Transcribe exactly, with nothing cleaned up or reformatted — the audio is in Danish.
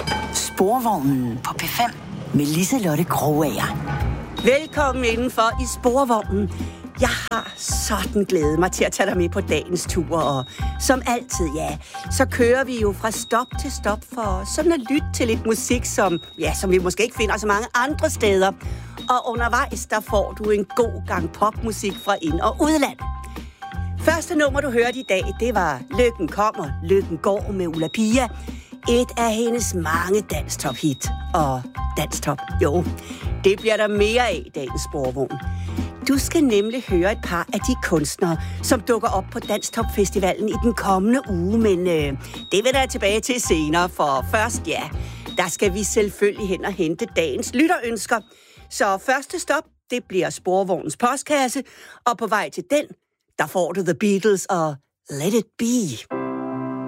Sporvognen på P fem med Liselotte Krogager. Velkommen indenfor i Sporvognen. Jeg har sådan glædet mig til at tage dig med på dagens tur, og som altid, ja, så kører vi jo fra stop til stop for sådan at lytte til lidt musik, som, ja, som vi måske ikke finder så mange andre steder. Og undervejs, der får du en god gang popmusik fra ind- og udland. Første nummer, du hørte i dag, det var Lykken kommer, Lykken går med Ulla Pia. Et af hendes mange danstop-hit. Og danstop, jo, det bliver der mere af i dagens Sporvogn. Du skal nemlig høre et par af de kunstnere, som dukker op på Danstop-festivalen i den kommende uge, men øh, det vil der tilbage til senere, for først, ja, der skal vi selvfølgelig hen og hente dagens lytterønsker. Så første stop, det bliver Sporvognens postkasse, og på vej til den, der får du The Beatles og Let It Be.